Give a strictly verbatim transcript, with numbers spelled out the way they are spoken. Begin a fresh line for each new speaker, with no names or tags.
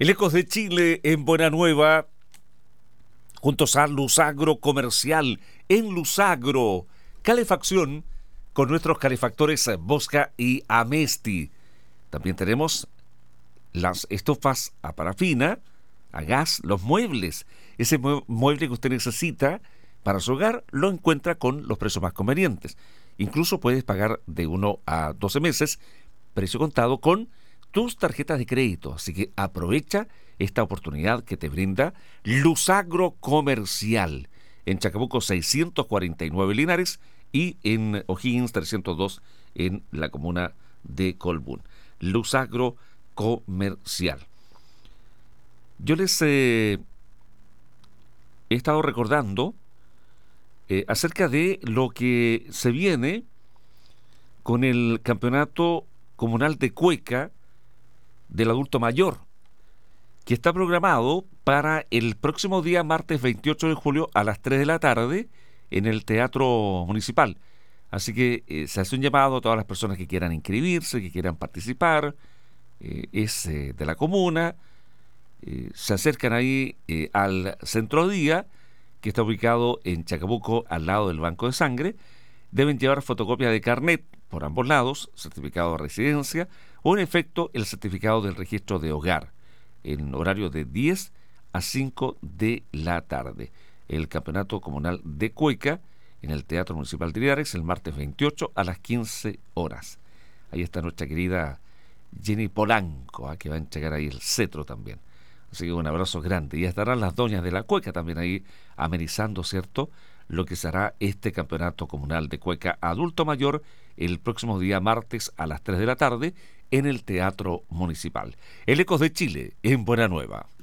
El Ecos de Chile en Buena Nueva, juntos a Luzagro Comercial en Luzagro, calefacción con nuestros calefactores Bosca y Amesti. También tenemos las estufas a parafina, a gas, los muebles. Ese mue- mueble que usted necesita para su hogar lo encuentra con los precios más convenientes. Incluso puedes pagar de uno a doce meses, precio contado con tus tarjetas de crédito. Así que aprovecha esta oportunidad que te brinda Luzagro Comercial en Chacabuco seiscientos cuarenta y nueve Linares y en O'Higgins trescientos dos en la comuna de Colbún. Luzagro Comercial. Yo les eh, he estado recordando eh, acerca de lo que se viene con el campeonato comunal de cueca del adulto mayor, que está programado para el próximo día martes veintiocho de julio a las tres de la tarde en el Teatro Municipal. Así que eh, se hace un llamado a todas las personas que quieran inscribirse, que quieran participar. Eh, es eh, de la comuna. Eh, se acercan ahí eh, al Centro Día, que está ubicado en Chacabuco, al lado del Banco de Sangre. Deben llevar fotocopia de carnet por ambos lados, certificado de residencia o, en efecto, el certificado del registro de hogar, en horario de diez a cinco de la tarde. El campeonato comunal de cueca en el Teatro Municipal de Linares el martes veintiocho a las quince horas. Ahí está nuestra querida Jenny Polanco, ¿eh? que va a entregar ahí el cetro también. Así que un abrazo grande. Y estarán las doñas de la cueca también ahí amenizando, ¿cierto?, lo que será este campeonato comunal de cueca adulto mayor el próximo día martes a las tres de la tarde en el Teatro Municipal. El Ecos de Chile en Buena Nueva.